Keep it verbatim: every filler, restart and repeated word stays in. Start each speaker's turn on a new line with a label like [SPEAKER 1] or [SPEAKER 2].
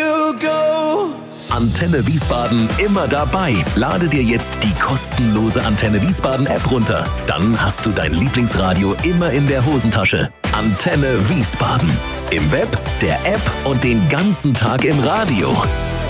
[SPEAKER 1] you go.
[SPEAKER 2] Antenne Wiesbaden immer dabei. Lade dir jetzt die kostenlose Antenne Wiesbaden App runter. Dann hast du dein Lieblingsradio immer in der Hosentasche. Antenne Wiesbaden. Im Web, der App und den ganzen Tag im Radio.